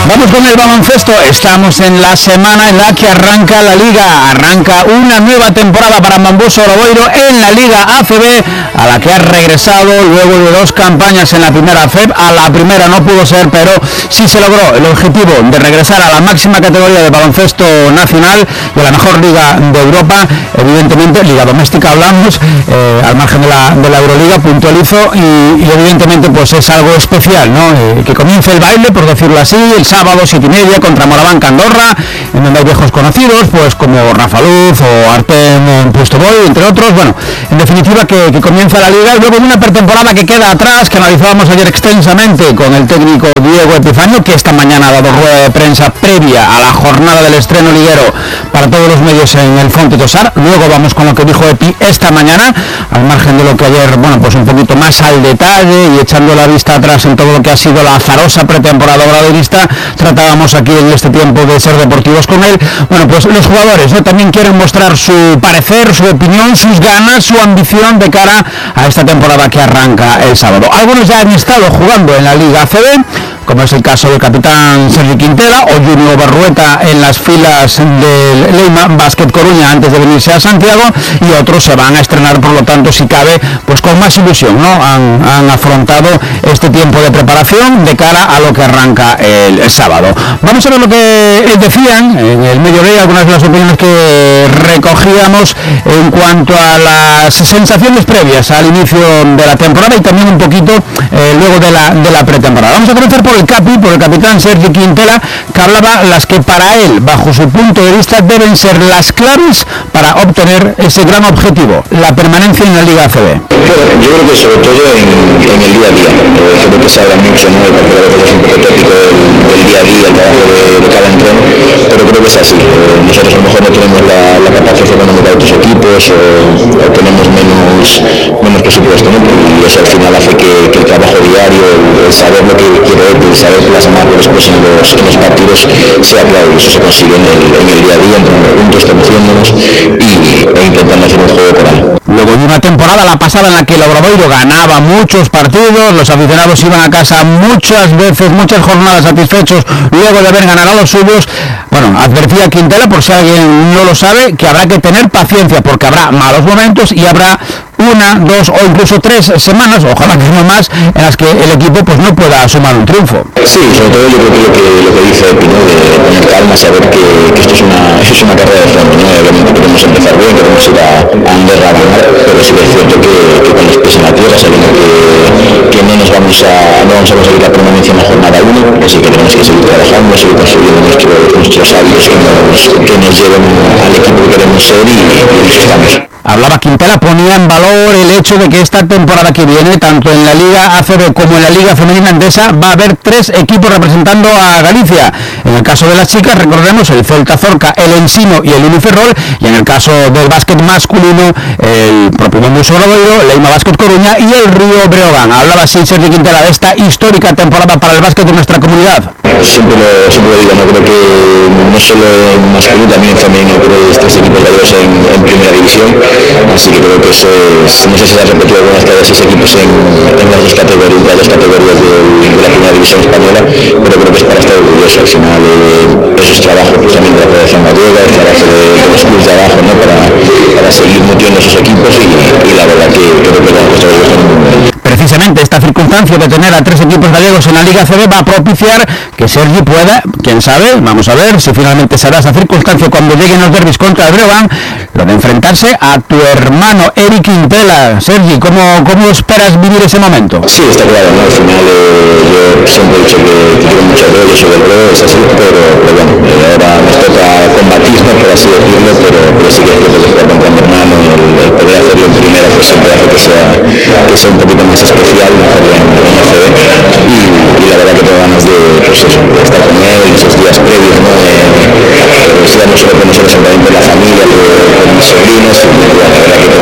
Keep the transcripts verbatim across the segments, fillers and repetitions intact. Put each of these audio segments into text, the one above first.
Vamos con el baloncesto. Estamos en la semana en la que arranca la Liga. Arranca una nueva temporada para Mambuso Obradoiro en la Liga A C B, a la que ha regresado luego de dos campañas en la primera F E B. A la primera no pudo ser, pero sí se logró el objetivo de regresar a la máxima categoría de baloncesto nacional y a la mejor liga de Europa. Evidentemente, liga doméstica hablamos, eh, al margen de la, de la Euroliga, puntualizo, y, y evidentemente pues es algo especial, ¿no? Eh, que comience el baile, por decirlo así, el sábado siete y media contra Moraván Andorra, en donde hay viejos conocidos pues como Rafa Luz o Artem Pustoboy, entre otros. Bueno, en definitiva que, que comienza la liga y luego de una pretemporada que queda atrás, que analizábamos ayer extensamente con el técnico Diego Epifanio, que esta mañana ha dado rueda de prensa previa a la jornada del estreno liguero para todos los medios en el Fonte Tosar. Luego vamos con lo que dijo Epi esta mañana, al margen de lo que ayer, bueno, pues un poquito más al detalle y echando la vista atrás en todo lo que ha sido la azarosa pretemporada obradoirista. Tratábamos aquí en este tiempo de ser deportivos con él. Bueno, pues los jugadores, ¿no?, también quieren mostrar su parecer, su opinión, sus ganas, su ambición de cara a esta temporada que arranca el sábado. Algunos ya han estado jugando en la Liga A C B, como es el caso del capitán Sergi Quintela o Junior Barrueta en las filas del Leima Básquet Coruña antes de venirse a Santiago, y otros se van a estrenar, por lo tanto, si cabe, pues con más ilusión, ¿no? Han, han afrontado este tiempo de preparación de cara a lo que arranca el, el sábado. Vamos a ver lo que decían en el mediodía, algunas de las opiniones que recogíamos en cuanto a las sensaciones previas al inicio de la temporada y también un poquito eh, luego de la, de la pretemporada. Vamos a comenzar por el Capi, por el capitán Sergi Quintela, que hablaba las que para él, bajo su punto de vista, deben ser las claves para obtener ese gran objetivo, la permanencia en la Liga A C B. Yo creo que sobre todo en, en el día a día, eh, creo que se habla mucho, ¿no?, de porque a veces es un poco tópico del, del día a día, el trabajo de, de cada entreno, pero creo que es así. Eh, nosotros a lo mejor no tenemos la, la capacidad económica de otros equipos o, o tenemos menos, menos presupuesto, ¿no?, y eso al final hace que, que el trabajo diario, el, el saber lo que quiere él, el saber plasmarlo después en los, en los partidos sea claro, y eso se consigue en el, en el día a día, entrenando juntos, conociéndonos y, e intentando hacer un juego coral. Luego de una temporada, la pasada, en la que el Obradoiro ganaba muchos partidos, los aficionados iban a casa muchas veces, muchas jornadas satisfechos luego de haber ganado a los suyos, bueno, advertía Quintela, por si alguien no lo sabe, que habrá que tener paciencia porque habrá malos momentos y habrá una, dos o incluso tres semanas, ojalá que no más, en las que el equipo pues no pueda sumar un triunfo. Sí, sobre todo yo creo que lo que, lo que dice Epi, ¿no?, de poner calma, saber que, que esto es una, esto es una carrera de fondo, ¿no? Obviamente queremos empezar bien, queremos ir a, a Andorra a ganar, pero sí que es cierto que, que con los pies en la tierra, sabiendo que, que no nos vamos a, no vamos a conseguir la permanencia en la jornada uno, así que tenemos que seguir trabajando, seguir construyendo nuestro, nuestros hábitos que nos, que nos lleven al equipo que queremos ser y, y disfrutamos. Hablaba Quintela, ponía en valor el hecho de que esta temporada que viene, tanto en la Liga A C B como en la Liga Femenina Endesa, va a haber tres equipos representando a Galicia. En el caso de las chicas, recordemos, el Celta Zorca, el Ensino y el Uniferrol, y en el caso del básquet masculino, el propio Mambuso Obradoiro, Leima Básquet Coruña y el Río Breogán. Hablaba así Sergi Quintela de esta histórica temporada para el básquet de nuestra comunidad. Siempre lo, siempre lo digo, no creo que no solo en masculino, también en femenino, creo que estos equipos gallegos en, en primera división, así que creo que eso es, no sé si se ha repetido algunas que haya seis equipos en, en las dos categorías, las dos categorías de, de la primera división española, pero creo que es para estar orgulloso. Al final eh, eso es trabajo pues, también de la Federación Gallega, es trabajo de, de los clubes de abajo, ¿no?, para, para seguir nutriendo esos equipos y, y la verdad que creo que los gallegos son muy buenos. Precisamente esta circunstancia de tener a tres equipos gallegos en la Liga A C B va a propiciar que Sergi pueda, quién sabe, vamos a ver si finalmente se da esa circunstancia cuando lleguen los derbis contra el Breogán, lo de enfrentarse a tu hermano Eric Quintela. Sergi, ¿cómo, cómo esperas vivir ese momento? Sí, está claro, ¿no? Al final eh, yo siempre he dicho que quiero mucho rollo sobre el juego, es así, pero, pero bueno, eh, ahora nos toca combatir, ¿no?, por así decirlo, pero, pero sí que es cierto que jugar contra mi hermano y el, el poder hacerlo en primera pues siempre hace que sea, que sea un poquito más especial, mejor en, en A C B, y, y la verdad que tengo ganas de, pues eso, de estar con él en esos días previos, ¿no?, de, pues ya no solo con nosotros, sino también con la familia, con, con mis sobrinos, y la verdad que tengo ganas.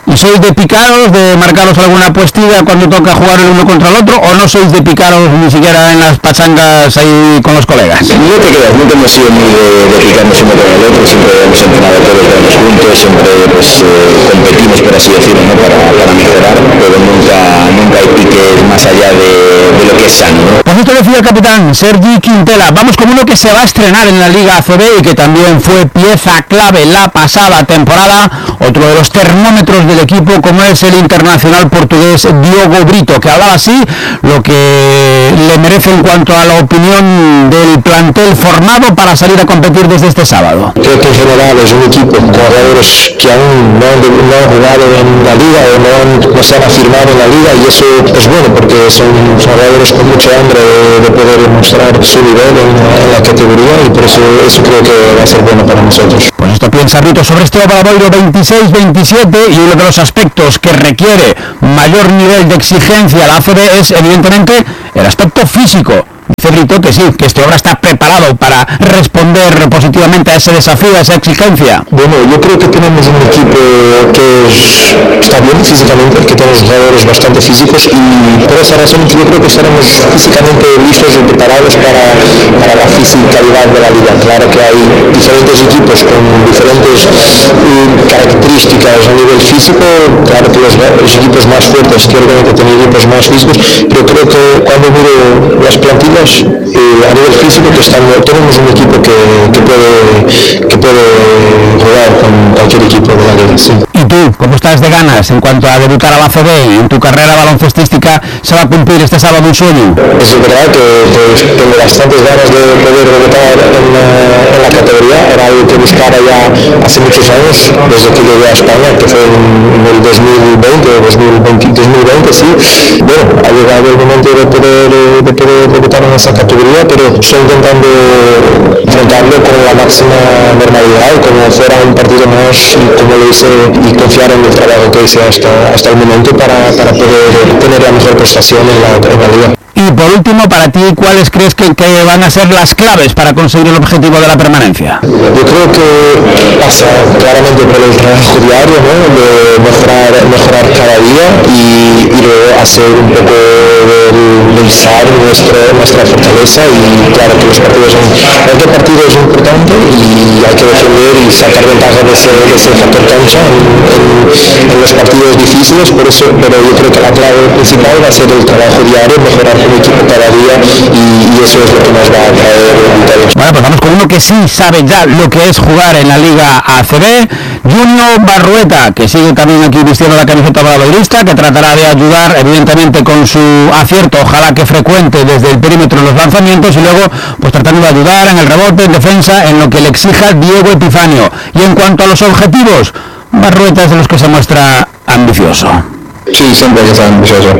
¿Y sois de picaros, de marcaros alguna apuestilla cuando toca jugar el uno contra el otro, o no sois de picaros ni siquiera en las pachangas ahí con los colegas? No te creas, nunca hemos sido muy de, de picarnos uno con el otro, siempre hemos entrenado todos los juntos, siempre pues, eh, competimos, por así decirlo, ¿no? para, para mejorar, pero nunca, nunca hay piques más allá de, de lo que es sano, ¿no? Pues esto decía el capitán Sergi Quintela. Vamos con uno que se va a estrenar en la Liga A C B y que también fue pieza clave la pasada temporada, otro de los termómetros del equipo, como es el internacional portugués Diogo Brito, que hablaba así lo que le merece en cuanto a la opinión del plantel formado para salir a competir desde este sábado. Creo que en general es un equipo con jugadores que aún no han, no han jugado en la liga o no, han, no se han afirmado en la liga, y eso es bueno porque son, son jugadores con mucha hambre de, de poder demostrar su nivel en, en la categoría, y por eso, eso creo que va a ser bueno para nosotros. Pues esto piensa Brito sobre este Obradoiro veintiséis veintisiete, y uno de los aspectos que requiere mayor nivel de exigencia la A C B es evidentemente el aspecto físico. Dice Brito que sí, que este Obra está preparado para responder positivamente a ese desafío, a esa exigencia. Bueno, yo creo que tenemos un equipo que es, está bien físicamente, que tenemos jugadores bastante físicos, y por esa razón yo creo que estaremos físicamente listos y preparados para, para la fisicalidad de la liga. Claro que hay diferentes equipos con diferentes uh, características a nivel físico, claro que los, los equipos más fuertes teóricamente tienen equipos más físicos, pero creo que cuando miro las plantillas, Eh, a nivel físico, que están, tenemos un equipo que, que, puede, que puede jugar con cualquier equipo de la liga. Sí. ¿Y tú, cómo estás de ganas en cuanto a debutar a la A C B? ¿En tu carrera baloncestística se va a cumplir este sábado un sueño? Es verdad que pues, tengo bastantes ganas de poder debutar en, uh, en la categoría. Era algo que buscara ya hace muchos años, desde que llegué a España, que fue en, en el dos mil veinte, dos mil veinte, dos mil veinte, sí. Bueno, ha llegado el momento de poder, de poder debutar en esa categoría, pero estoy intentando enfrentarlo con la máxima normalidad, como fuera un partido más, y como lo hice, y confiar en el trabajo que hice hasta, hasta el momento para, para poder tener la mejor prestación en la, en la liga. Y por último, para ti, ¿cuáles crees que, que van a ser las claves para conseguir el objetivo de la permanencia? Yo creo que pasa claramente por el trabajo diario, ¿no? De mejorar, mejorar cada día, y, y luego hacer un poco del, del S A R nuestro, nuestra fortaleza, y claro que los partidos son, cualquier partido es importante y hay que defender y sacar ventaja de ese, de ese factor cancha en, en, en los partidos difíciles, por eso, pero yo creo que la clave principal va a ser el trabajo diario, mejorar el equipo cada día, y, y eso es lo que nos va a traer victorias. Bueno, pues vamos con uno que sí sabe ya lo que es jugar en la Liga A C B, Junior Barrueta, que sigue también aquí vistiendo la camiseta obradoirista, que tratará de ayudar evidentemente con su acierto, ojalá que frecuente desde el perímetro en los lanzamientos, y luego pues tratando de ayudar en el rebote, en defensa, en lo que le exija Diego Epifanio. Y en cuanto a los objetivos, Barrueta es de los que se muestra ambicioso. Sí, siempre hay que estar ambicioso.